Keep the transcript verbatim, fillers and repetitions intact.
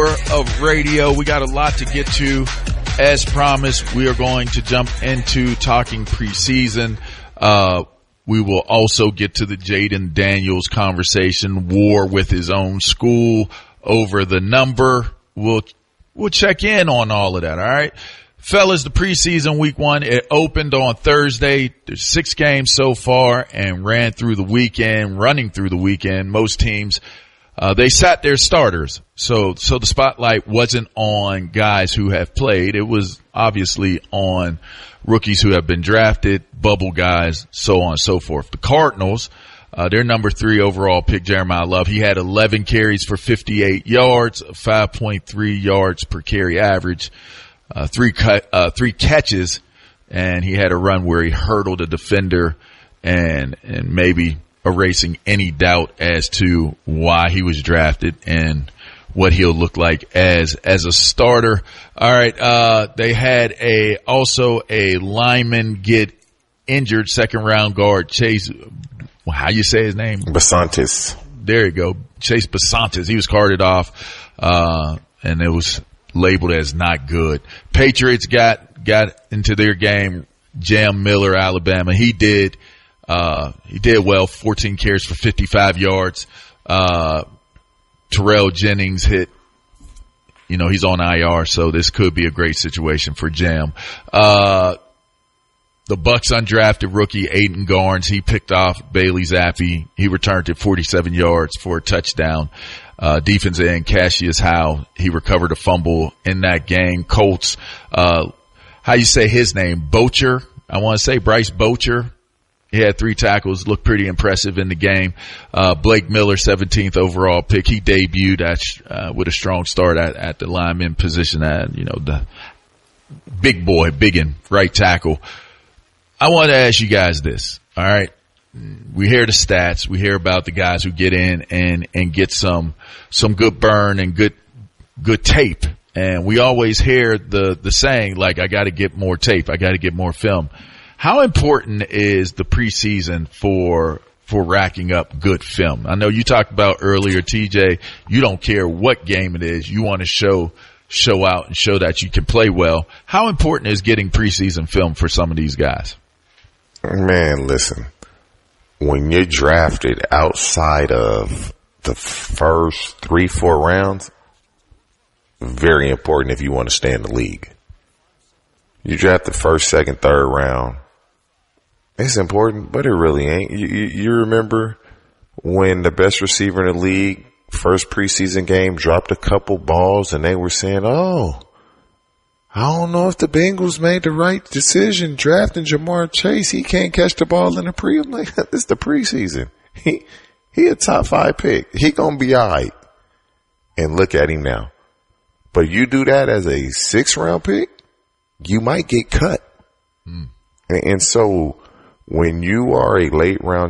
of radio. We got a lot to get to. As promised, we are going to jump into talking preseason. Uh, we will also get to the Jaden Daniels conversation, war with his own school over the number. We'll, we'll check in on all of that. All right. Fellas, the preseason week one, it opened on Thursday. There's six games so far and ran through the weekend, running through the weekend. Most teams, uh, they sat their starters. So, so the spotlight wasn't on guys who have played. It was obviously on rookies who have been drafted, bubble guys, so on and so forth. The Cardinals, uh, their number three overall pick, Jeremiah Love, he had eleven carries for fifty-eight yards, five point three yards per carry average, uh, three cut, uh, three catches, and he had a run where he hurdled a defender and, and maybe erasing any doubt as to why he was drafted and what he'll look like as, as a starter. All right. Uh, they had a, also a lineman get injured, second round guard, Chase, how you say his name? Basantis. There you go. Chase Basantis. He was carted off, uh, and it was labeled as not good. Patriots got, got into their game. Jam Miller, Alabama. He did, uh, he did well, fourteen carries for fifty-five yards. Uh, Terrell Jennings hit, you know, he's on I R, so this could be a great situation for Jam. Uh, the Bucks undrafted rookie Aiden Garnes, he picked off Bailey Zappi. He returned it forty-seven yards for a touchdown. Uh, defense end Cassius Howe, he recovered a fumble in that game. Colts, uh, how you say his name? Bocher. I want to say Bryce Bocher. He had three tackles, looked pretty impressive in the game. Uh, Blake Miller, seventeenth overall pick. He debuted at, uh, with a strong start at, at the lineman position at, you know, the big boy, biggin, right tackle. I want to ask you guys this. All right. We hear the stats. We hear about the guys who get in and, and get some, some good burn and good, good tape. And we always hear the, the saying, like, I got to get more tape. I got to get more film. How important is the preseason for for racking up good film? I know you talked about earlier, T J, you don't care what game it is. You want to show show out and show that you can play well. How important is getting preseason film for some of these guys? Man, listen. When you're drafted outside of the first three, four rounds, very important if you want to stay in the league. You draft the first, second, third round. It's important, but it really ain't. You, you, you remember when the best receiver in the league, first preseason game, dropped a couple balls and they were saying, oh, I don't know if the Bengals made the right decision drafting Jamar Chase. He can't catch the ball in the pre. I'm like, this is the preseason. He, he a top five pick. He gonna be all right. And look at him now. But you do that as a six round pick, you might get cut. Mm. And, and so when you are a late round